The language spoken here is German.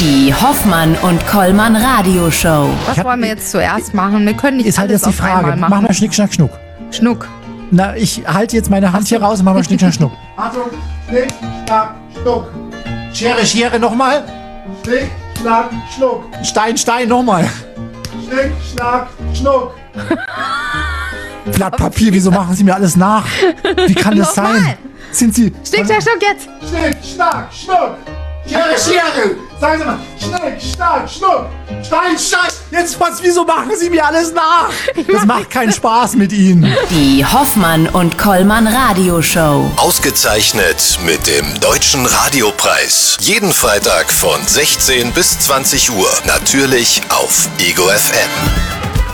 Die Hoffmann und Kollmann Radioshow. Was wollen wir jetzt zuerst machen? Wir können nicht Ist halt alles jetzt die auf Frage. einmal Mach machen. mal Schnick, Schnack, Schnuck. Schnuck. Na, ich halte jetzt meine Hand hier raus und mach mal Schnick, Schnack, Schnuck. Achtung, Schnick, Schnack, Schnuck. Schere, Schere, nochmal. Schnick, Schnack, Schnuck. Stein, Stein, nochmal. Schnick, Schnack, Schnuck. Blatt Papier, wieso machen Sie mir alles nach? Wie kann das Nochmal. sein? Sind Sie... Schnick, schnack, schnuck jetzt. Schnick, Schnack, Schnuck. Schere, Schere. Sagen Sie mal. Schnick, Schnack, Schnuck. Stein, Stein. Jetzt was, wieso machen Sie mir alles nach? Das macht keinen Spaß mit Ihnen. Die Hoffmann und Kollmann Radioshow. Ausgezeichnet mit dem Deutschen Radiopreis. Jeden Freitag von 16 bis 20 Uhr. Natürlich auf Ego FM.